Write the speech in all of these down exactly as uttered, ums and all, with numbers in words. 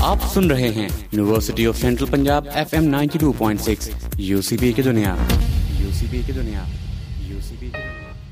आप सुन रहे हैं university of central Punjab F M ninety two point six UCP की दुनिया यूसीपी की दुनिया यूसीपी की दुनिया।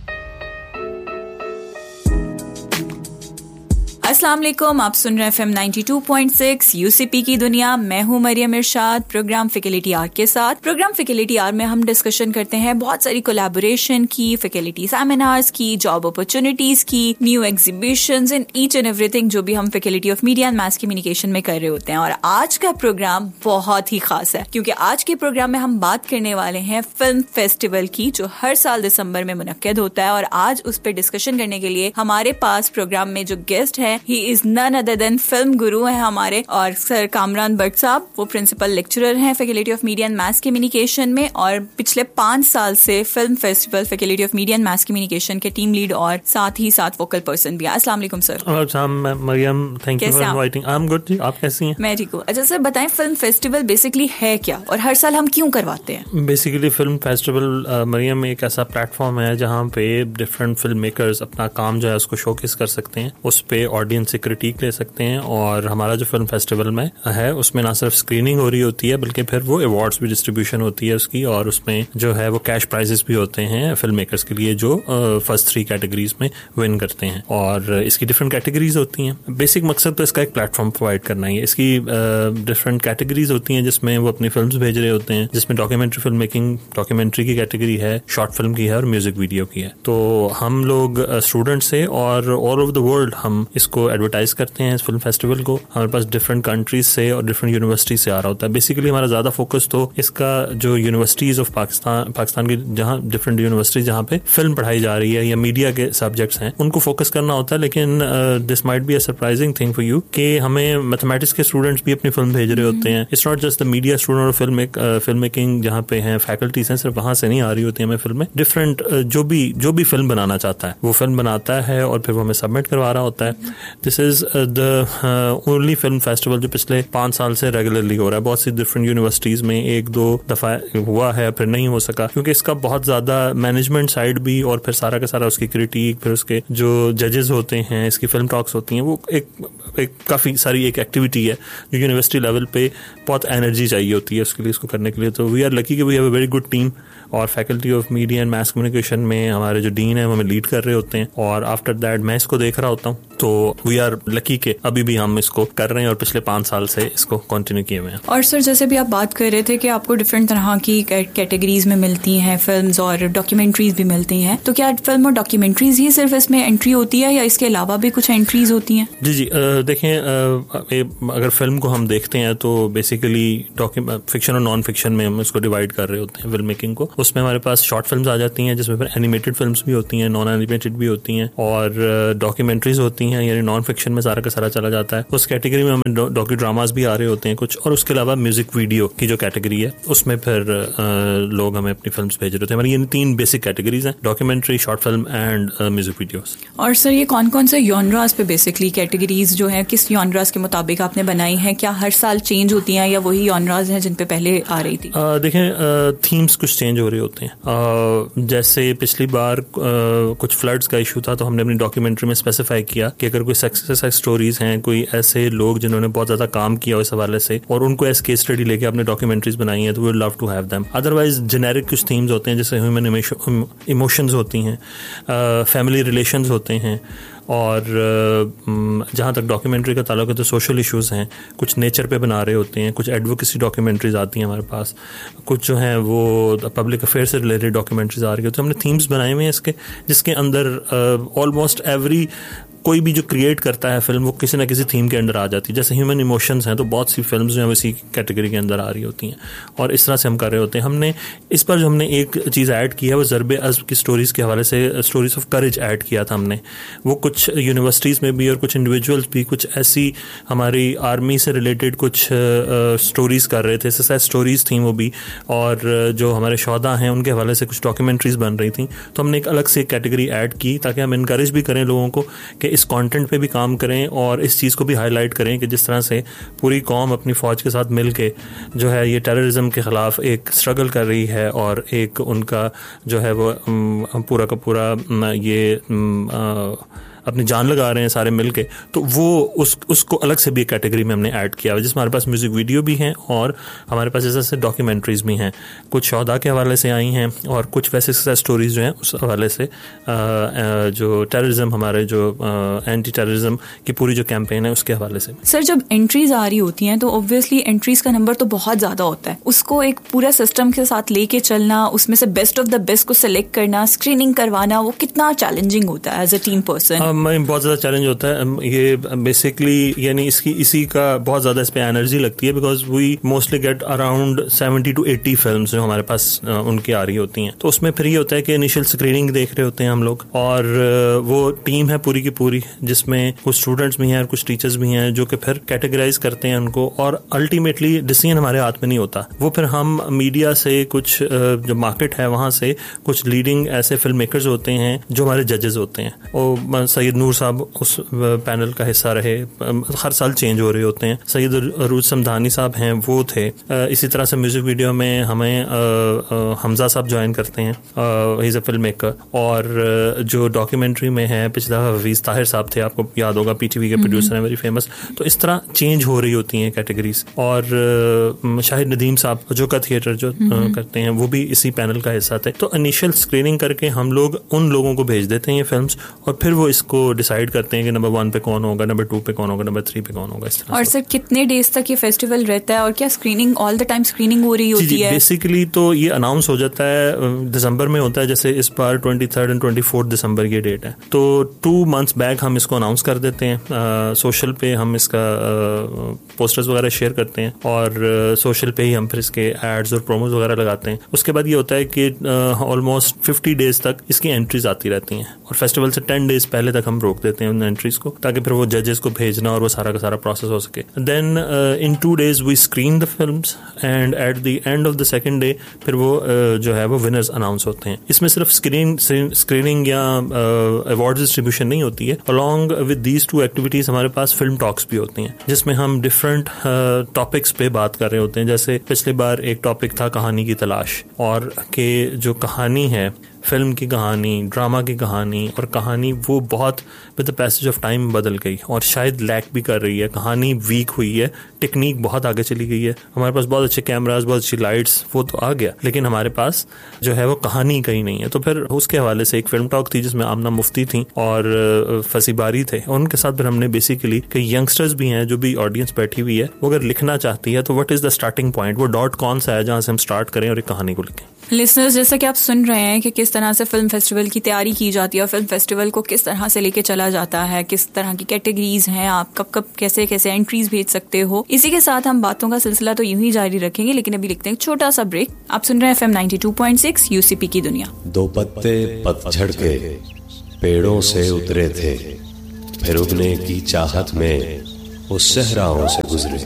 अस्सलाम वालेकुम, आप सुन रहे हैं F M ninety two point six UCP की दुनिया। मैं हूं मरियम इरशाद प्रोग्राम फैकल्टी आर के साथ। प्रोग्राम फैकल्टी आर में हम डिस्कशन करते हैं बहुत सारी कोलैबोरेशन की, फैकल्टी सेमिनार्स की, जॉब अपॉर्चुनिटीज की, new exhibitions in each and everything जो भी हम faculty of media and mass communication में कर रहे होते हैं। और आज का प्रोग्राम बहुत ही खास है क्योंकि आज के प्रोग्राम में हम बात करने वाले हैं फिल्म फेस्टिवल की जो हर साल दिसंबर में मुनक्किद होता है। और आज उस पर डिस्कशन करने के लिए हमारे पास प्रोग्राम में जो गेस्ट है he is none other than film गुरु है हमारे, और सर कामरान भट्ट साहब, वो प्रिंसिपल लेक्चरर हैं faculty of media and mass communication में और पिछले पांच साल से film festival faculty of media and mass communication के टीम लीड और साथ ही साथ वोकल पर्सन भी हैं। अस्सलाम वालेकुम sir. Maryam, thank you for inviting. I am good जी, आप कैसी हैं? मैं ठीक हूँ। अच्छा सर बताएं, फिल्म फेस्टिवल बेसिकली है क्या और हर साल हम क्यों करवाते हैं? बेसिकली फिल्म फेस्टिवल मरियम एक ऐसा प्लेटफॉर्म है जहाँ पे डिफरेंट फिल्म मेकर्स अपना काम जो है उसको शोकेस कर सकते हैं, उस पे ऑडियंस से क्रिटिक ले सकते हैं। और हमारा जो फिल्म फेस्टिवल में है उसमें ना सिर्फ स्क्रीनिंग हो रही होती है बल्कि फिर वो अवार्ड्स भी डिस्ट्रीब्यूशन होती है उसकी, और उसमें जो है वो कैश प्राइजेस भी होते हैं फिल्म मेकर्स के लिए जो फर्स्ट थ्री कैटेगरीज में विन करते हैं। और इसकी डिफरेंट कैटेगरीज होती हैं। बेसिक मकसद तो इसका एक प्लेटफॉर्म प्रोवाइड करना ही है। इसकी डिफरेंट कैटेगरीज होती हैं जिसमें वो अपनी फिल्म भेज रहे होते हैं, जिसमें डॉक्यूमेंट्री फिल्म मेकिंग, डॉक्यूमेंट्री की कैटेगरी है, शॉर्ट फिल्म की है और म्यूजिक वीडियो की है। तो हम लोग स्टूडेंट से और ऑल ओवर द वर्ल्ड हम इसको एडवर्टाइज करते हैं इस फिल्म फेस्टिवल को। हमारे पास डिफरेंट कंट्रीज से और डिफरेंट यूनिवर्सिटी से आ रहा होता है। बेसिकली हमारा ज्यादा फोकस तो इसका जो यूनिवर्सिटीज ऑफ पाकिस्तान पाकिस्तान की जहाँ डिफरेंट यूनिवर्सिटीज जहाँ पे फिल्म पढ़ाई जा रही है या मीडिया के सब्जेक्ट्स हैं उनको फोकस करना होता है। लेकिन this might be a surprising thing for you कि हमें मैथमेटिक्स के स्टूडेंट्स भी अपनी फिल्म भेज रहे होते हैं। It's not just the media student और फिल्म फिल्म मेकिंग जहाँ पे हैं फैकल्टीज हैं, सिर्फ वहां से नहीं आ रही होती है हमें फिल्में। डिफरेंट जो भी जो भी फिल्म बनाना चाहता है वो फिल्म बनाता है और फिर वो हमें सबमिट करवा रहा होता है। This is the only film festival जो पिछले पांच साल से रेगुलरली हो रहा है। बहुत सी डिफरेंट यूनिवर्सिटीज में एक दो दफा हुआ है, फिर नहीं हो सका क्योंकि इसका बहुत ज्यादा मैनेजमेंट साइड भी और फिर सारा का सारा उसकी क्रिटिक, फिर उसके जो जजेस होते हैं, इसकी फिल्म टॉक्स होती हैं, वो एक, एक काफी सारी एक एक्टिविटी है जो यूनिवर्सिटी लेवल पे बहुत एनर्जी चाहिए होती है उसके लिए, इसको करने के लिए। तो वी आर लकी कि we have a very good team और faculty of media and mass communication में हमारे जो डीन है वो हमें लीड कर रहे होते हैं और आफ्टर दैट मैं इसको देख रहा होता हूँ। तो वी आर लकी के अभी भी हम इसको कर रहे हैं और पिछले पांच साल से इसको कंटिन्यू किए हुए हैं। और सर जैसे भी आप बात कर रहे थे कि आपको डिफरेंट तरह की कैटेगरीज में मिलती हैं फिल्म्स और डॉक्यूमेंट्रीज भी मिलती हैं, तो क्या फिल्म और डॉक्यूमेंट्रीज ही सिर्फ इसमें एंट्री होती है या इसके अलावा भी कुछ एंट्रीज होती हैं? जी जी देखें, अगर फिल्म को हम देखते हैं तो बेसिकली फिक्शन और नॉन फिक्शन में हम इसको डिवाइड कर रहे होते हैं फिल्म मेकिंग को। उसमें हमारे पास शॉर्ट फिल्म्स आ जाती हैं जिसमें फिर एनिमेटेड फिल्म्स भी होती हैं, नॉन एनिमेटेड भी होती हैं, और डॉक्यूमेंट्रीज होती हैं, यानी नॉन फिक्शन में सारा का सारा चला जाता है। उस कैटेगरी में हमें डॉक्यू ड्रामास भी आ रहे होते हैं कुछ, और उसके अलावा म्यूजिक वीडियो की जो कैटेगरी है उसमें फिर आ, लोग हमें अपनी फिल्म्स भेज रहे होते हैं। हमारी ये तीन बेसिक कैटेगरीज हैं, documentary, short film and music videos. और सर ये कौन कौन से जॉनरास पे बेसिकली कैटेगरीज जो है किस जॉनरास के मुताबिक आपने बनाई है? क्या हर साल चेंज होती हैं या वही जॉनरास हैं जिन पे पहले आ रही थी? आ, देखें, थीम्स कुछ चेंज हो रहे होते हैं। आ, जैसे पिछली बार आ, कुछ फ्लड्स का इशू था तो हमने अपनी डॉक्यूमेंट्री में स्पेसिफाई किया कि अगर कोई सक्सेस स्टोरीज हैं, कोई ऐसे लोग जिन्होंने बहुत ज्यादा काम किया इस हवाले से और उनको एज केस स्टडी लेके अपने डॉक्यूमेंट्रीज बनाई है तो we love to have them. Otherwise generic कुछ थीम्स होते हैं जैसे ह्यूमन इमोशंस होती हैं, फैमिली रिलेशंस होते हैं, और जहाँ तक डॉक्यूमेंट्री का ताल्लुक है तो सोशल इश्यूज हैं, कुछ नेचर पे बना रहे होते हैं, कुछ एडवोकेसी डॉक्यूमेंट्रीज आती हैं हमारे पास, कुछ जो हैं वो पब्लिक अफेयर से रिलेटेड डॉक्यूमेंट्रीज आ रही होती हैं। हमने थीम्स बनाए हुए हैं इसके, जिसके अंदर ऑलमोस्ट एवरी कोई भी जो क्रिएट करता है फिल्म वो किसी ना किसी थीम के अंदर आ जाती है। जैसे ह्यूमन इमोशंस हैं तो बहुत सी फिल्म्स जो हैं इसी कैटेगरी के अंदर आ रही होती हैं और इस तरह से हम कर रहे होते हैं। हमने इस पर जो हमने एक चीज़ ऐड की है वो ज़रबे अज़्ब की स्टोरीज़ के हवाले से स्टोरीज ऑफ करेज ऐड किया था हमने। वो कुछ यूनिवर्सिटीज़ में भी और कुछ इंडिविजुअल्स भी कुछ ऐसी हमारी आर्मी से रिलेटेड कुछ स्टोरीज़ कर रहे थे, सक्सेस स्टोरीज़ थी वो भी, और जो हमारे शौहदा हैं उनके हवाले से कुछ डॉक्यूमेंट्रीज़ बन रही थी। तो हमने एक अलग से कैटेगरी ऐड की ताकि हम इनकरेज भी करें लोगों को कि इस कंटेंट पे भी काम करें और इस चीज़ को भी हाईलाइट करें कि जिस तरह से पूरी कौम अपनी फ़ौज के साथ मिल के जो है ये टेररिज्म के ख़िलाफ़ एक स्ट्रगल कर रही है और एक उनका जो है वो पूरा का पूरा ये अपनी जान लगा रहे हैं सारे मिलके, तो वो उस उसको अलग से भी एक कैटेगरी में हमने ऐड किया, जिसमें हमारे पास म्यूजिक वीडियो भी हैं और हमारे पास ऐसे डॉक्यूमेंट्रीज भी हैं, कुछ शौदा के हवाले से आई हैं और कुछ वैसे सक्सेस स्टोरीज जो हैं उस हवाले से, जो टेररिज्म, हमारे जो एंटी टेररिज्म की पूरी जो कैंपेन है उसके हवाले से। सर, जब एंट्रीज आ रही होती हैं तो ऑब्वियसली एंट्रीज का नंबर तो बहुत ज्यादा होता है, उसको एक पूरा सिस्टम के साथ लेके चलना, उसमें से बेस्ट ऑफ द बेस्ट को सिलेक्ट करना, स्क्रीनिंग करवाना, वो कितना चैलेंजिंग होता है एज अ टीम पर्सन? बहुत ज्यादा चैलेंज होता है ये बेसिकली, यानी इसकी इसी का बहुत ज्यादा इस पे एनर्जी लगती है, because we mostly get around seventy two eighty films जो हमारे पास उनकी आ रही होती हैं। तो उसमें फिर ये होता है कि इनिशियल स्क्रीनिंग देख रहे होते हैं हम लोग, और वो टीम है पूरी की पूरी जिसमें कुछ स्टूडेंट्स भी हैं और कुछ टीचर्स भी हैं जो कि फिर कैटेगराइज करते हैं उनको, और अल्टीमेटली डिसीजन हमारे हाथ में नहीं होता, वो फिर हम मीडिया से, कुछ जो मार्केट है वहां से कुछ लीडिंग ऐसे फिल्म मेकर्स होते हैं जो हमारे जजेस होते हैं। और सैयद नूर साहब उस पैनल का हिस्सा रहे, हर साल चेंज हो रहे होते हैं। सैयद अरूज समदानी साहब हैं, वो थे। इसी तरह से म्यूजिक वीडियो में हमें हमजा साहब ज्वाइन करते हैं, he is a film maker. और जो डॉक्यूमेंट्री में है पिछला हफीज ताहिर साहब थे, आपको याद होगा, पीटीवी के प्रोड्यूसर हैं, वेरी फेमस। तो इस तरह चेंज हो रही होती हैं कैटेगरीज। और शाहिद नदीम साहब जो का थिएटर जो करते हैं वो भी इसी पैनल का हिस्सा थे। तो इनिशियल स्क्रीनिंग करके हम लोग उन लोगों को भेज देते हैं ये फिल्म्स, और फिर वो इसको डिसाइड करते हैं कि नंबर वन पे कौन होगा, नंबर टू पे कौन होगा, नंबर थ्री पे कौन होगा, इस तरह। और सर कितने डेज तक ये फेस्टिवल रहता है, और क्या screening all the time screening हो रही होती जी, जी, है? बेसिकली तो ये अनाउंस हो जाता है दिसंबर में होता है, जैसे इस बार twenty third and twenty fourth December की डेट है, तो टू मंथ्स बैक हम इसको अनाउंस कर देते हैं। सोशल पे हम इसका पोस्टर्स वगैरह शेयर करते हैं, और सोशल पे ही हम फिर इसके एड्स और प्रोमोज वगैरह लगाते हैं। उसके बाद ये होता है कि ऑलमोस्ट फिफ्टी डेज तक इसकी एंट्रीज आती रहती हैं, और फेस्टिवल से टेन डेज पहले तक हम रोक देते हैं उन एंट्रीज को, ताकि फिर वो जजेस को भेजना और वो सारा का सारा प्रोसेस हो सके। Then in two days we screen the films, and at the end of the second day फिर वो uh, जो है वो विनर्स अनाउंस होते हैं। इसमें सिर्फ स्क्रीन स्क्रीनिंग या अवार्ड डिस्ट्रीब्यूशन नहीं होती है, along with these two activities हमारे पास फिल्म टॉक्स भी होती हैं, जिसमें हम डिफरेंट टॉपिक्स पे बात कर रहे होते हैं। जैसे पिछली बार एक टॉपिक था कहानी की तलाश, और के जो कहानी है, फिल्म की कहानी, ड्रामा की कहानी, और कहानी वो बहुत with the passage of time बदल गई और शायद लैक भी कर रही है, कहानी वीक हुई है, टेक्निक बहुत आगे चली गई है। हमारे पास बहुत अच्छे कैमरास, बहुत अच्छी लाइट्स, वो तो आ गया, लेकिन हमारे पास जो है वो कहानी कहीं नहीं है। तो फिर उसके हवाले से एक फिल्म टॉक थी जिसमें आमना मुफ्ती थी और फसी बारी थे, उनके साथ फिर हमने बेसिकली कई यंगस्टर्स भी हैं जो भी ऑडियंस बैठी हुई है, वो अगर लिखना चाहती है तो what is the starting point, वो डॉट कौन सा है जहां से हम स्टार्ट करें और एक कहानी को लिखें। लिसनर्स, जैसा कि आप सुन रहे हैं कि किस तरह से फिल्म फेस्टिवल की तैयारी की जाती है और फिल्म फेस्टिवल को किस तरह से लेके चला जाता है, किस तरह की कैटेगरीज हैं, आप कब कब कैसे कैसे एंट्रीज भेज सकते हो। इसी के साथ हम बातों का सिलसिला तो यूं ही जारी रखेंगे, लेकिन अभी लिखते हैं छोटा सा ब्रेक। आप सुन रहे हैं F M ninety two point six UCP की दुनिया। दो पत्ते पतझड़ के पेड़ों से उतरे थे, फिर उगने की चाहत में उस सहराओं से गुजरे।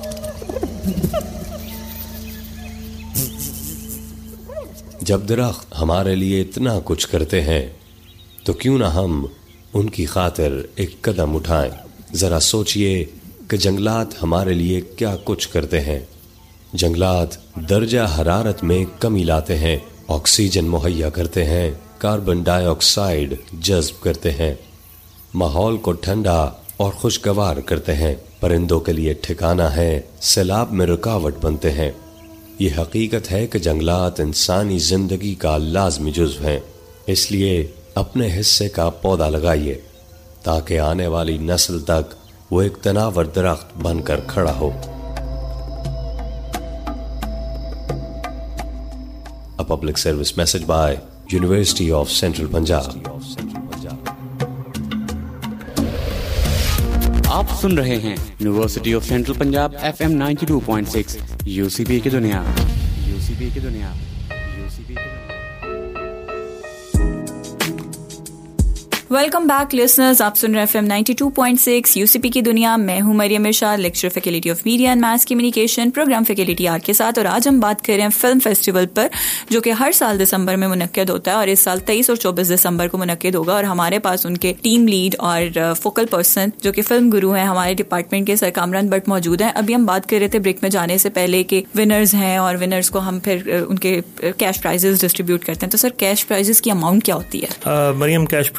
जब दरख्त हमारे लिए इतना कुछ करते हैं तो क्यों ना हम उनकी खातिर एक कदम उठाएं। जरा सोचिए कि जंगलात हमारे लिए क्या कुछ करते हैं। जंगलात दर्जा हरारत में कमी लाते हैं, ऑक्सीजन मुहैया करते हैं, कार्बन डाइऑक्साइड जज्ब करते हैं, माहौल को ठंडा और खुशगवार करते हैं, परिंदों के लिए ठिकाना है, सैलाब में रुकावट बनते हैं। ये हकीकत है कि जंगलात इंसानी जिंदगी का लाजमी जुज़्व हैं। इसलिए अपने हिस्से का पौधा लगाइए ताकि आने वाली नस्ल तक वो एक तनावर दरख्त बनकर खड़ा हो। A public service message by University of Central Punjab. आप सुन रहे हैं university of central Punjab F M ninety two point six UCP की दुनिया। यूसीपी की दुनिया। यूसीपी की दुनिया। वेलकम बैक लिसनर्स, आप सुन रहे हैं F M ninety two point six UCP की दुनिया। मैं हूं मरियम इरशाद, lecture faculty of media and mass communication, programme faculty are के साथ। और आज हम बात कर रहे हैं फिल्म फेस्टिवल पर, जो कि हर साल दिसंबर में मुनक्किद होता है, और इस साल तेईस और चौबीस दिसंबर को मुनक्किद होगा। और हमारे पास उनके टीम लीड और फोकल पर्सन जो कि फिल्म गुरु हैं हमारे डिपार्टमेंट के, सर कामरान भट्ट मौजूद हैं। अभी हम बात कर रहे थे ब्रेक में जाने से पहले कि विनर्स हैं और विनर्स को हम फिर उनके कैश प्राइजेस डिस्ट्रीब्यूट करते हैं। तो सर कैश प्राइजेस की अमाउंट क्या होती है? मरियम, कैश प्राइजेस की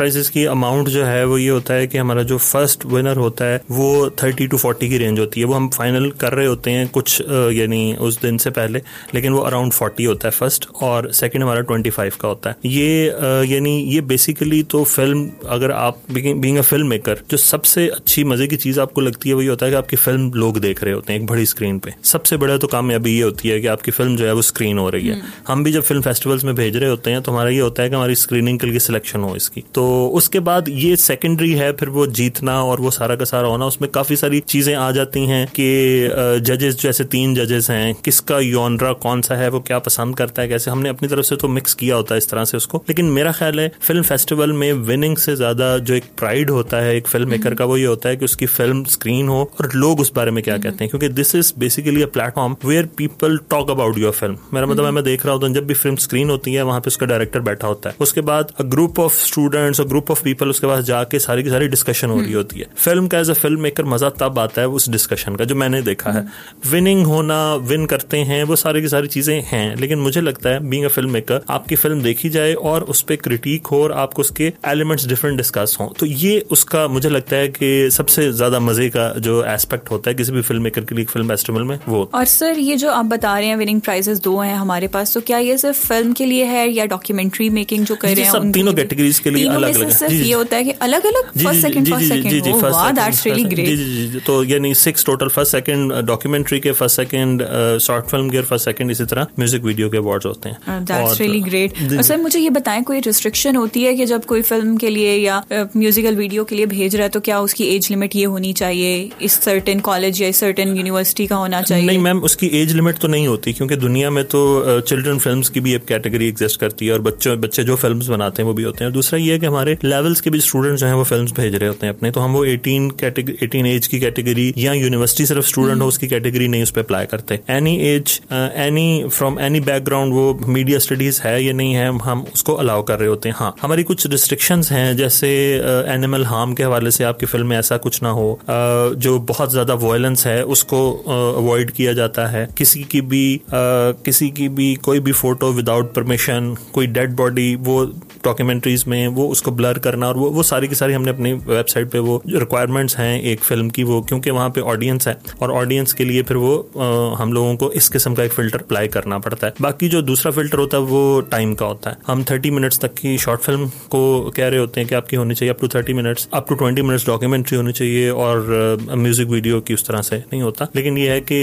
अमाउंट जो है वो ये होता है कि हमारा जो फर्स्ट विनर होता है वो थर्टी टू फोर्टी की रेंज होती है, वो हम फाइनल कर रहे होते हैं कुछ यानी उस दिन से पहले, लेकिन वो अराउंड फोर्टी होता है फर्स्ट, और सेकंड हमारा ट्वेंटी फाइव का होता है। ये यानी ये बेसिकली तो फिल्म, अगर आप बीइंग अ फिल्म मेकर, जो सबसे अच्छी मजे की चीज आपको लगती है वही होता है कि आपकी फिल्म लोग देख रहे होते हैं एक बड़ी स्क्रीन पे। सबसे बड़ा तो कामयाबी ये होती है कि आपकी फिल्म जो है वो स्क्रीन हो रही है। हम भी जब फिल्म फेस्टिवल्स में भेज रहे होते हैं तो हमारा ये होता है कि हमारी स्क्रीनिंग के लिए सिलेक्शन हो इसकी, तो उसके बाद ये सेकेंडरी है, फिर वो जीतना और वो सारा का सारा होना, उसमें काफी सारी चीजें आ जाती हैं कि जजेस जैसे तीन जजेस हैं, किसका यॉनरा कौन सा है, वो क्या पसंद करता है, कैसे हमने अपनी तरफ से तो मिक्स किया होता है इस तरह से उसको। लेकिन मेरा ख्याल है फिल्म फेस्टिवल में विनिंग से ज्यादा जो एक प्राइड होता है एक फिल्म मेकर का, वो ये होता है कि उसकी फिल्म स्क्रीन हो और लोग उस बारे में क्या कहते हैं, क्योंकि this is basically a platform where people talk about your film. मेरा मतलब है मैं देख रहा होता हूँ जब भी फिल्म स्क्रीन होती है वहां पे उसका डायरेक्टर बैठा होता है, उसके बाद अ ग्रुप ऑफ स्टूडेंट्स और ग्रुप ऑफ पीपल उसके पास जाके सारी की सारी डिस्कशन हो रही होती है। फिल्म का एज अ फिल्म मेकर मजा तब आता है उस डिस्कशन का, जो मैंने देखा है। विनिंग होना, विन करते हैं, वो सारी की सारी चीजें हैं, लेकिन मुझे लगता है बीइंग अ फिल्म मेकर आपकी फिल्म देखी जाए और उस पर क्रिटिक हो और आपको उसके एलिमेंट्स डिफरेंट डिस्कस हो, तो ये उसका मुझे लगता है कि सबसे ज्यादा मजे का जो एस्पेक्ट होता है किसी भी फिल्म मेकर के लिए फिल्म फेस्टिवल में वो। और सर ये जो आप बता रहे हैं विनिंग प्राइजेस दो हैं हमारे पास, तो क्या ये सिर्फ फिल्म के लिए है या डॉक्यूमेंट्री मेकिंग जो कर रहे हैं सब तीनों कैटेगरीज के लिए अलग अलग है? ये होता है कि अलग अलग फर्स्ट सेकंड फर्स्ट सेकंड वाह दैट्स रियली ग्रेट। तो यानी six total, first second documentary के, फर्स्ट सेकंड शॉर्ट फिल्म के, फर्स्ट सेकंड इसी तरह म्यूजिक वीडियो के अवार्ड्स होते हैं। That's really great. और सर मुझे ये बताएं कोई रिस्ट्रिक्शन होती है कि जब कोई फिल्म के लिए या म्यूजिकल वीडियो के लिए भेज रहा है तो क्या उसकी एज लिमिट ये होनी चाहिए, इस सर्टेन कॉलेज या सर्टेन यूनिवर्सिटी का होना चाहिए? नहीं मैम, उसकी एज लिमिट तो नहीं होती, क्योंकि दुनिया में तो चिल्ड्रन फिल्म्स की भी एक कैटेगरी एग्जिस्ट करती है और बच्चों बच्चे जो फिल्म्स बनाते हैं वो भी होते हैं। और दूसरा ये है कि हमारे लेवल्स के भी स्टूडेंट्स जो हैं वो फिल्म्स भेज रहे होते हैं अपने, तो हम वो एटीन कैटेगरी एटीन एज की कैटेगरी या यूनिवर्सिटी सिर्फ स्टूडेंट हो उसकी कैटेगरी नहीं उस पर अप्लाई करते। Any as, any from any background, वो मीडिया स्टडीज है या नहीं है, हम उसको अलाउ कर रहे होते हैं। हाँ, हमारी कुछ रिस्ट्रिक्शंस हैं, जैसे एनिमल हार्म के हवाले से आपकी फिल्म में ऐसा कुछ ना हो, uh, जो बहुत ज्यादा वायलेंस है उसको अवॉइड uh, किया जाता है। किसी की भी uh, किसी की भी कोई भी फोटो विदाउट परमिशन, कोई डेड बॉडी, वो डॉक्यूमेंट्रीज में वो उसको ब्लर करना, और वो वो सारी की सारी हमने अपनी वेबसाइट पे वो जो रिक्वायरमेंट्स हैं एक फिल्म की, वो क्योंकि वहाँ पे ऑडियंस है और ऑडियंस के लिए फिर वो आ, हम लोगों को इस किस्म का एक फिल्टर अप्लाई करना पड़ता है। बाकी जो दूसरा फिल्टर होता है वो टाइम का होता है। हम थर्टी मिनट्स तक की शॉर्ट फिल्म को कह रहे होते हैं कि आपकी होनी चाहिए up to thirty minutes, up to twenty minutes documentary होनी चाहिए, और म्यूजिक वीडियो की उस तरह से नहीं होता। लेकिन ये है कि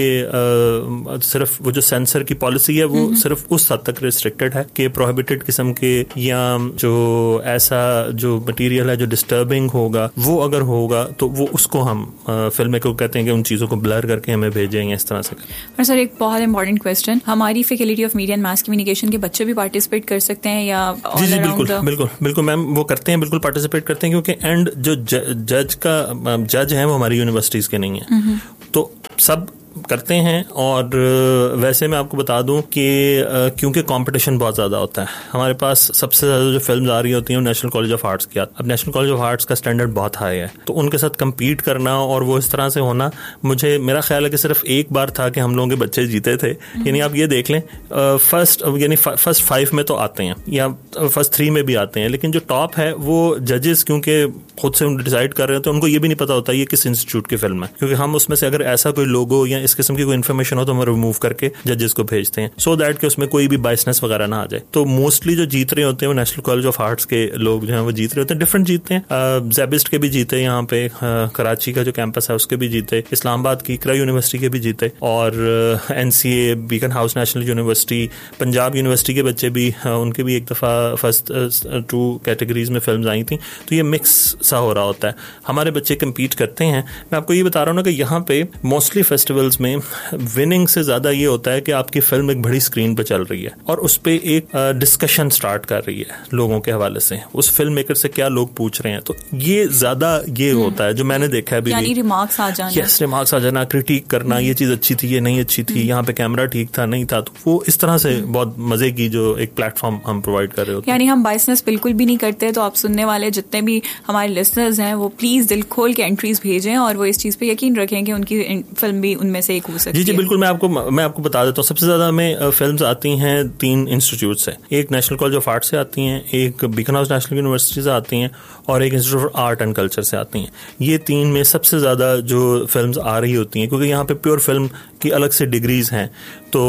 आ, सिर्फ वो जो सेंसर की पॉलिसी है वो सिर्फ उस हद तक रिस्ट्रिक्टेड है कि प्रोहिबिटेड किस्म के या जो ऐसा जो मटेरियल है जो डिस्टर्बिंग होगा वो अगर होगा तो वो उसको हम फिल्म को कहते हैं कि उन चीजों को ब्लर करके हमें भेजेंगे इस तरह से। और सर एक बहुत इंपॉर्टेंट क्वेश्चन, हमारी faculty of media and mass communication के बच्चे भी पार्टिसिपेट कर सकते हैं या? जी जी बिल्कुल बिल्कुल बिल्कुल मैम, वो करते हैं, बिल्कुल पार्टिसिपेट करते हैं, क्योंकि एंड जो जज का जज है वो हमारी यूनिवर्सिटीज के नहीं है, तो सब करते हैं। और वैसे मैं आपको बता दूं कि क्योंकि कंपटीशन बहुत ज़्यादा होता है, हमारे पास सबसे ज़्यादा जो फिल्म्स आ रही होती हैं नेशनल कॉलेज ऑफ आर्ट्स की। अब नेशनल कॉलेज ऑफ आर्ट्स का स्टैंडर्ड बहुत हाई है, तो उनके साथ कम्पीट करना और वो इस तरह से होना, मुझे मेरा ख्याल है कि सिर्फ एक बार था कि हम लोगों के बच्चे जीते थे। यानी आप ये देख लें फर्स्ट यानी फर्स्ट फाइव में तो आते हैं या फर्स्ट थ्री में भी आते हैं, लेकिन जो टॉप है वो जजेस क्योंकि खुद से डिसाइड कर रहे होते हैं, उनको ये भी नहीं पता होता ये किस इंस्टीट्यूट की फिल्म है, क्योंकि हम उसमें से अगर ऐसा कोई लोगो या इस किस्म की कोई इन्फॉर्मेशन हो तो हम रिमूव करके जजेस को भेजते हैं, सो दैट कि उसमें कोई भी बायसनेस वगैरह ना आ जाए। तो मोस्टली जो जीत रहे होते हैं वो नेशनल कॉलेज ऑफ आर्ट्स के लोग जो हैं वो जीत रहे होते हैं, डिफरेंट जीतते हैं। ज़ेबिस्ट के भी जीते, यहाँ पे कराची का जो कैंपस है उसके भी जीते, इस्लामाबाद की इकरा यूनिवर्सिटी के भी जीते, और NCA, beacon house national university, Punjab university के बच्चे भी, उनके भी एक दफ़ा फर्स्ट टू कैटेगरीज में फिल्म आई थी। तो ये मिक्स सा हो रहा होता है, हमारे बच्चे कम्पीट करते हैं। मैं आपको ये बता रहा हूँ ना कि यहाँ पे मोस्टली फेस्टिवल्स में विनिंग से ज्यादा ये होता है कि आपकी फिल्म एक बड़ी स्क्रीन पे चल रही है और उस पे एक डिस्कशन स्टार्ट कर रही है लोगों के हवाले से, उस फिल्म मेकर से क्या लोग पूछ रहे हैं, तो ये ज्यादा ये होता है जो मैंने देखा है। यानी रिमार्क्स आ जाना, यस रिमार्क्स आ जाना, क्रिटिक करना, ये चीज अच्छी थी, ये नहीं अच्छी थी, यहाँ पे कैमरा ठीक था नहीं था, तो वो इस तरह से बहुत मजे की जो एक प्लेटफॉर्म हम प्रोवाइड कर रहे होते हैं। यानी हम बायसनेस बिल्कुल भी नहीं करते। तो आप सुनने वाले जितने भी हमारे लिसनर्स हैं वो प्लीज दिल खोल के एंट्रीज भेजें और वो इस चीज पे यकीन रखें कि उनकी फिल्म भी उनमें में से एक हो सकती है? जी जी बिल्कुल, मैं आपको मैं आपको बता देता हूँ। सबसे ज्यादा हमें फिल्म्स आती हैं तीन इंस्टीट्यूट से, एक नेशनल कॉलेज ऑफ आर्ट से आती हैं, एक बीकन हाउस नेशनल यूनिवर्सिटी से आती हैं और एक institute of art and culture से आती हैं। ये तीन में सबसे ज्यादा जो फिल्म्स आ रही होती हैं, क्योंकि यहाँ पे प्योर फिल्म की अलग से डिग्रीज हैं, तो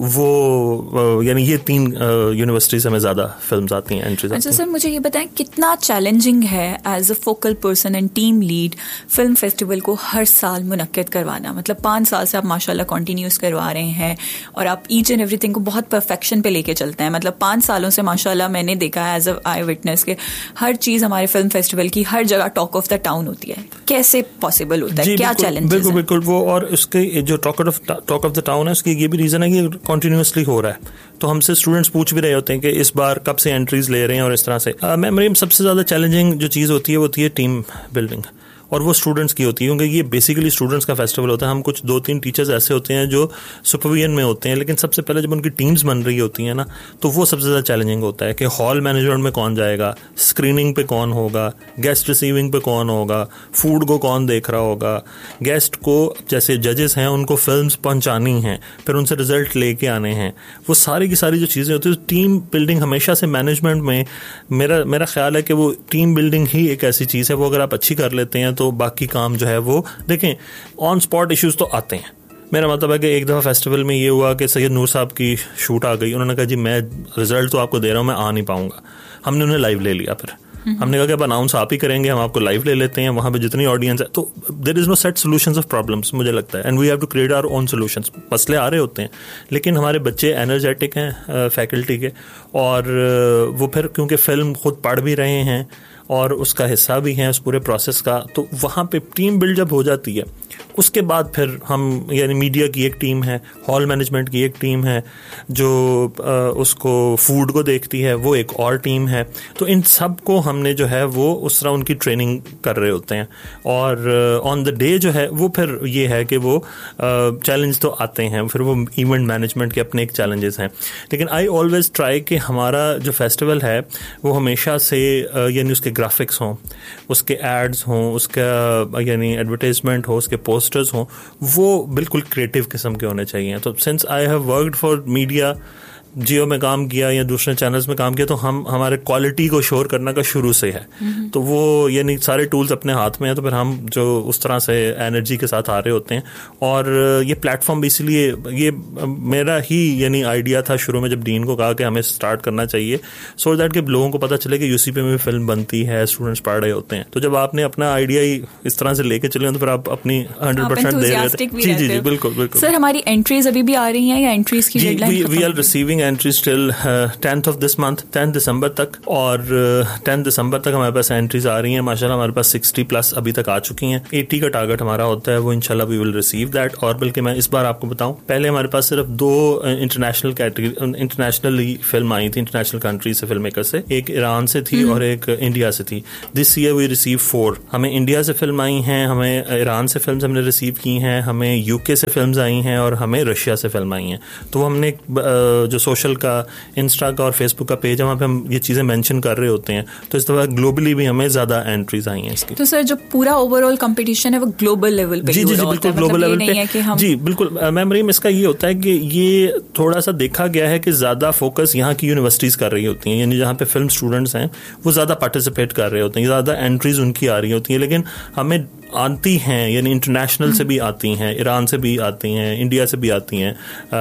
वो यानी ये तीन यूनिवर्सिटी से हमें ज्यादा फिल्म्स आती हैं, एंट्रीज। अच्छा सर, मुझे ये बताएं कितना चैलेंजिंग है as a focal person and team lead film festival को हर साल मुनक्किद करवाना? मतलब पाँच साल से आप माशाल्लाह कंटिन्यूस करवा रहे हैं और आप ईच एंड एवरीथिंग को बहुत परफेक्शन पे लेके चलते हैं। मतलब पाँच सालों से माशाल्लाह मैंने देखा है एज अ आई विटनेस के हर चीज हमारे फिल्म फेस्टिवल की हर जगह टॉक ऑफ द टाउन होती है। कैसे पॉसिबल होता है, क्या चैलेंजेस? बिल्कुल बिल्कुल, वो और उसके जो talk of talk of the town है उसकी ये भी रीजन है कि कंटिन्यूसली हो रहा है। तो हमसे स्टूडेंट्स पूछ भी रहे होते हैं कि इस बार कब से एंट्रीज ले रहे हैं और इस तरह से। मेमोरी में सबसे ज्यादा चैलेंजिंग जो चीज़ होती है वो होती है टीम बिल्डिंग, और वो स्टूडेंट्स की होती है, क्योंकि ये बेसिकली स्टूडेंट्स का फेस्टिवल होता है। हम कुछ दो तीन टीचर्स ऐसे होते हैं जो सुपरविजन में होते हैं, लेकिन सबसे पहले जब उनकी टीम्स बन रही होती हैं ना, तो वो सबसे ज़्यादा चैलेंजिंग होता है कि हॉल मैनेजमेंट में कौन जाएगा, स्क्रीनिंग पे कौन होगा, गेस्ट रिसीविंग पे कौन होगा, फूड को कौन देख रहा होगा, गेस्ट को जैसे जजेस हैं उनको फिल्म्स पहुंचानी हैं, फिर उनसे रिजल्ट लेके आने हैं, वो सारी की सारी जो चीज़ें होती है। टीम बिल्डिंग हमेशा से मैनेजमेंट में मेरा मेरा ख्याल है कि वो टीम बिल्डिंग ही एक ऐसी चीज़ है, वो अगर आप अच्छी कर लेते हैं तो बाकी काम जो है वो, देखें ऑन स्पॉट इश्यूज तो आते हैं। मेरा मतलब है कि एक दफ़ा फेस्टिवल में ये हुआ कि सैयद नूर साहब की शूट आ गई, उन्होंने कहा जी मैं रिजल्ट तो आपको दे रहा हूँ, मैं आ नहीं पाऊंगा। हमने उन्हें लाइव ले लिया, फिर हमने कहा कि अब अनाउंस आप ही करेंगे, हम आपको लाइव ले लेते हैं, वहाँ पे जितनी ऑडियंस है। तो there is no set solutions of problems, मुझे लगता है, and we have to create our own solutions. मसले आ रहे होते हैं, लेकिन हमारे बच्चे एनर्जेटिक हैं फैकल्टी के, और वो फिर क्योंकि फिल्म खुद पढ़ भी रहे हैं और उसका हिस्सा भी हैं उस पूरे प्रोसेस का, तो वहाँ पे टीम बिल्ड जब हो जाती है, उसके बाद फिर हम यानी मीडिया की एक टीम है, हॉल मैनेजमेंट की एक टीम है, जो आ, उसको फूड को देखती है, वो एक और टीम है। तो इन सब को हमने जो है वो उस तरह उनकी ट्रेनिंग कर रहे होते हैं, और ऑन द डे जो है वो फिर ये है कि वो चैलेंज तो आते हैं, फिर वो इवेंट मैनेजमेंट के अपने एक चैलेंजेस हैं। लेकिन आई ऑलवेज ट्राई कि हमारा जो फेस्टिवल है वो हमेशा से यानी उसके ग्राफिक्स हों, उसके एड्स हों, उसका यानी एडवर्टाइजमेंट हो, उसके पोस्टर्स हों, वो बिल्कुल क्रिएटिव किस्म के होने चाहिए। तो since I have worked for media, जियो में काम किया या दूसरे चैनल्स में काम किया, तो हम हमारे क्वालिटी को शोर करने का शुरू से है। तो वो यानी सारे टूल्स अपने हाथ में है, तो फिर हम जो उस तरह से एनर्जी के साथ आ रहे होते हैं। और ये प्लेटफॉर्म भी इसलिए, ये मेरा ही यानी आइडिया था शुरू में, जब डीन को कहा कि हमें स्टार्ट करना चाहिए, सो दैट कि लोगों को पता चले कि यूसीपी में भी फिल्म बनती है, स्टूडेंट्स पढ़ रहे होते हैं। तो जब आपने अपना आइडिया ही इस तरह से लेके चले तो फिर आप अपनी हंड्रेड परसेंट दे रहे थे। जी जी जी बिल्कुल बिल्कुल। सर, हमारी एंट्रीज अभी भी आ रही हैं या एंट्रीज की deadline? We are receiving entries till tenth of this month, tenth दिसंबर तक, और टेंथ दिसंबर तक हमारे पास एंट्रीज आ रही हैं। माशाल्लाह हमारे पास सिक्सटी प्लस अभी तक आ चुकी हैं। एटी का टारगेट हमारा होता है, वो इंशाल्लाह वी विल रिसीव दैट। और बल्कि मैं इस बार आपको बताऊं, पहले हमारे पास सिर्फ दो इंटरनेशनल कैटेगरी इंटरनेशनली फिल्म आई थी, इंटरनेशनल कंट्री से फिल्म मेकर से, एक ईरान से थी और एक इंडिया से थी। This year we receive four. हमें इंडिया से फिल्म आई हैं, हमें ईरान से फिल्म हमने रिसीव की हैं, हमें यूके से फिल्म आई हैं और हमें रशिया से फिल्म आई हैं। तो हमने जो सोशल का, इंस्टा का और फेसबुक का पेज है, वहाँ पे हम ये चीजें मेंशन कर रहे होते हैं। तो इस तरह ग्लोबली भी हमें ज्यादा एंट्रीज आई हैं इसकी। तो सर, जो पूरा ओवरऑल कंपटीशन है वो ग्लोबल लेवल पे? जी जी जी बिल्कुल ग्लोबल लेवल पे। हम... जी बिल्कुल मैम, इसका ये होता है कि ये थोड़ा सा देखा गया है कि ज्यादा फोकस यहाँ की यूनिवर्सिटीज कर रही होती हैं, यानी जहाँ पे फिल्म स्टूडेंट्स हैं वो ज्यादा पार्टिसिपेट कर रहे होते हैं, ज्यादा एंट्रीज उनकी आ रही होती हैं। लेकिन हमें आती हैं, यानी इंटरनेशनल से भी आती हैं, ईरान से भी आती हैं, इंडिया से भी आती हैं,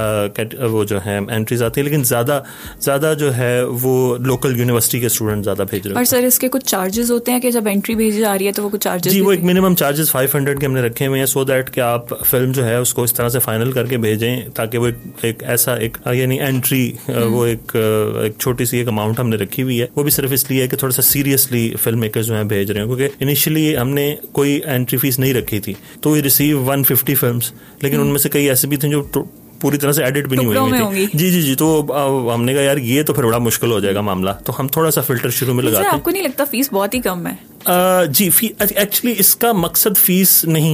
आ, वो जो है एंट्रीज आती हैं, लेकिन ज़्यादा ज़्यादा जो है वो लोकल यूनिवर्सिटी के स्टूडेंट ज़्यादा भेज रहे हैं। और सर, इसके कुछ चार्जेस होते हैं कि जब एंट्री भेजी जा रही है तो वो कुछ चार्जेस? जी, वो एक मिनिमम चार्जेस फाइव हंड्रेड के हमने रखे हुए हैं, सो दैट कि आप फिल्म जो है उसको इस तरह से फाइनल करके भेजें, ताकि वो एक, एक ऐसा एक यानी एंट्री, वो एक, एक छोटी सी एक अमाउंट हमने रखी हुई है। वो भी सिर्फ इसलिए है कि थोड़ा सा सीरियसली फिल्म मेकर्स जो है भेज रहे हैं, क्योंकि इनिशियली हमने कोई एंट्री फीस नहीं रखी थी, तो we receive one fifty films, लेकिन उनमें से कई ऐसे भी थे जो पूरी तरह से एडिट भी नहीं हुई थी। जी जी जी तो हमने कहा यार ये तो फिर बड़ा मुश्किल हो जाएगा मामला, तो हम थोड़ा सा फिल्टर शुरू में लगाते हैं। आपको नहीं लगता फीस बहुत ही कम है? आ, जी, एक्चुअली इसका मकसद फीस नहीं है,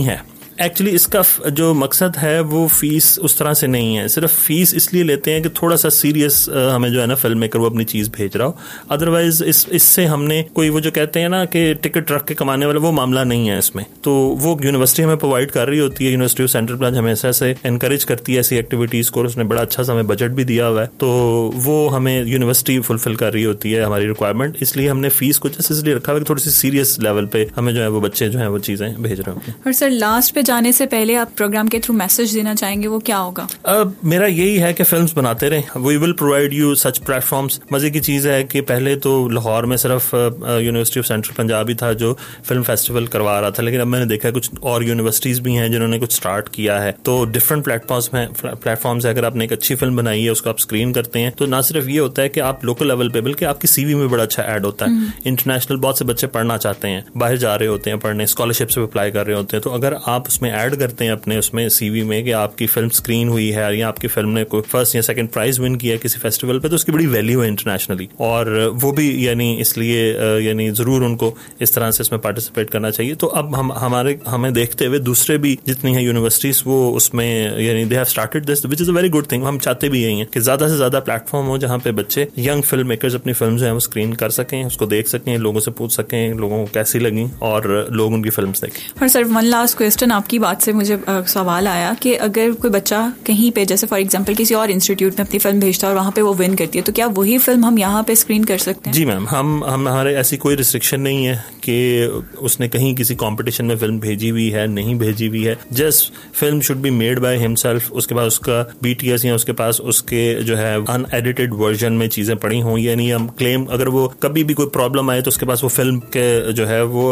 एक्चुअली इसका जो मकसद है वो फीस उस तरह से नहीं है, सिर्फ फीस इसलिए लेते हैं कि थोड़ा सा सीरियस हमें जो है ना फिल्म मेकर वो अपनी चीज़ भेज रहा हो। अदरवाइज इस इससे हमने कोई वो जो कहते हैं ना कि टिकट रख के कमाने वाला वो मामला नहीं है इसमें। तो वो यूनिवर्सिटी हमें प्रोवाइड कर रही होती है, यूनिवर्सिटी ऑफ सेंट्रल पंजाब हमेशा से एनकरेज करती है ऐसी एक्टिविटीज़ को, उसने बड़ा अच्छा हमें बजट भी दिया हुआ है, तो वो हमें यूनिवर्सिटी फुलफिल कर रही होती है हमारी रिक्वायरमेंट, इसलिए हमने फीस कुछ इसलिए रखा हुआ है थोड़ी सी सीरियस लेवल पे हमें जो है वो बच्चे जो है वो चीज़ें भेज रहे होते हैं। और सर लास्ट पे जाने से पहले आप प्रोग्राम के थ्रू मैसेज देना चाहेंगे, वो क्या होगा? अब मेरा यही है कि फिल्म्स बनाते रहें, we will provide you such platforms. मजे की चीज़ है कि पहले तो लाहौर में सिर्फ यूनिवर्सिटी ऑफ सेंट्रल पंजाब ही था जो फिल्म फेस्टिवल करवा रहा था, लेकिन अब मैंने देखा कुछ और यूनिवर्सिटीज़ भी हैं जिन्होंने कुछ स्टार्ट किया है। तो डिफरेंट प्लेटफॉर्म्स में प्लेटफॉर्म्स है, अगर आपने एक अच्छी फिल्म बनाई है उसको आप स्क्रीन करते हैं तो ना सिर्फ ये होता है कि आप लोकल लेवल पे बल्कि आपकी सीवी में बड़ा अच्छा ऐड होता है। इंटरनेशनल बहुत से बच्चे पढ़ना चाहते हैं, बाहर जा रहे होते हैं पढ़ने, स्कॉलरशिप से अप्लाई कर रहे होते हैं, तो अगर आप उसमें ऐड करते हैं अपने उसमें सीवी में कि आपकी फिल्म स्क्रीन हुई है या आपकी फिल्म ने कोई फर्स्ट या सेकंड प्राइज विन किया किसी फेस्टिवल पे, तो उसकी बड़ी वैल्यू है इंटरनेशनली। और वो भी यानी इसलिए यानी जरूर उनको इस तरह से इसमें पार्टिसिपेट करना चाहिए। तो अब हम हमारे हमें देखते हुए दूसरे भी जितनी है यूनिवर्सिटीज वो उसमें यानी they have started this which is a very good thing. हम चाहते भी यही हैं कि ज्यादा से ज्यादा प्लेटफॉर्म हो जहाँ पे बच्चे यंग फिल्म मेकर्स अपनी फिल्म जो है वो स्क्रीन कर सकें, उसको देख सकें, लोगों से पूछ सकें लोगों को कैसी लगी और लोग उनकी फिल्म देखें। और सर वन लास्ट क्वेश्चन, आपकी बात से मुझे आ, सवाल आया कि अगर कोई बच्चा कहीं पे जैसे फॉर एग्जांपल किसी और इंस्टीट्यूट में अपनी फिल्म भेजता है और वहाँ पे वो विन करती है, तो क्या वही फिल्म हम यहाँ पे स्क्रीन कर सकते हैं? जी मैम, हम हम हमारे ऐसी कोई रिस्ट्रिक्शन नहीं है कि उसने कहीं किसी कंपटीशन में फिल्म भेजी हुई है नहीं भेजी हुई है। Just film should be made by himself, उसके बाद उसका बीटीएस या उसके पास उसके जो है अनएडिटेड वर्जन में चीजें पड़ी हों, यानी हम क्लेम अगर वो कभी भी कोई प्रॉब्लम आए तो उसके पास वो फिल्म के जो है वो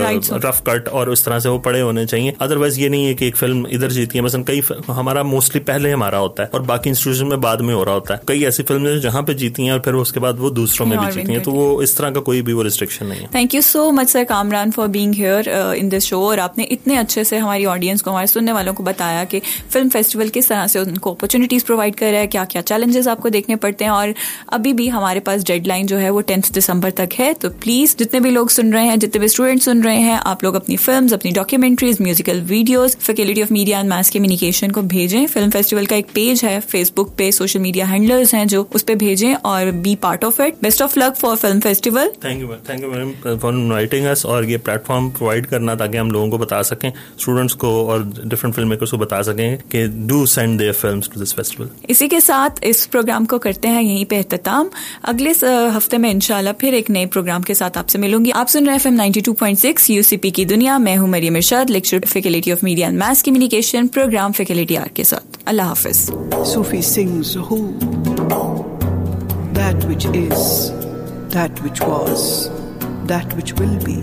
रफ कट और उस तरह से वो पड़े होने चाहिए। अदरवाइज ये नहीं है कि एक फिल्म इधर जीती है, मसलन कई हमारा मोस्टली पहले हमारा होता है और बाकी इंस्टीट्यूशन में बाद में हो रहा होता है। कई ऐसी फिल्में जहाँ पे जीती हैं और फिर उसके बाद वो दूसरों में भी जीती हैं, तो वो इस तरह का कोई भी वो रिस्ट्रिक्शन नहीं है। Thank you so much sir Kamran for being here in this show, और आपने इतने अच्छे से हमारी ऑडियंस को, हमारे सुनने वालों को बताया कि फिल्म फेस्टिवल किस तरह से उनको अपॉर्चुनिटीज प्रोवाइड कर रहा है, क्या क्या चैलेंजेस आपको देखने पड़ते हैं। और अभी भी हमारे पास डेडलाइन जो है वो टेंथ दिसंबर तक है, तो प्लीज जितने भी लोग सुन रहे हैं, जितने भी स्टूडेंट सुन रहे हैं, आप लोग अपनी फिल्म्स, अपनी documentaries, musical videos faculty of media and mass communication को भेजें। फिल्म फेस्टिवल का एक पेज है फेसबुक पे, सोशल मीडिया हैंडलर्स हैं जो उस पे भेजें और B part of it. Best of luck for film festival. Thank you thank you madam for inviting us और ये प्लेटफॉर्म प्रोवाइड करना ताकि हम लोगों को बता सकें, स्टूडेंट्स को और डिफरेंट फिल्म मेकर्स को बता सकें कि do send their films to this festival. इसी के साथ इस प्रोग्राम को करते हैं यहीं पे इख्तिताम। अगले हफ्ते में इंशाल्लाह फिर एक नए प्रोग्राम के साथ आपसे मिलूंगी। आप सुन रहे हैं F M ninety two point six UCP की दुनिया। मैं हूं मरियम इरशाद, lecture faculty of media and mass communication, programme faculty are के साथ। अल्लाह हाफिज। Sufi sings who, that which is, that which was, that which will be.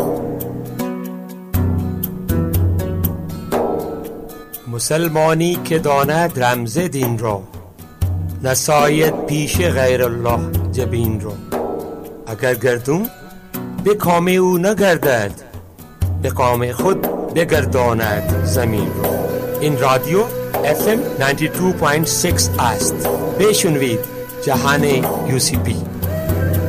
مسلمانی که داند رمز دین را، نساید پیش غیر الله جبین را. اگر گردون به کام او نگردد، به کام خود بگرداند زمین را. این رادیو اف ام نود و دو و شش است. بشنوید جهان یو سی پی.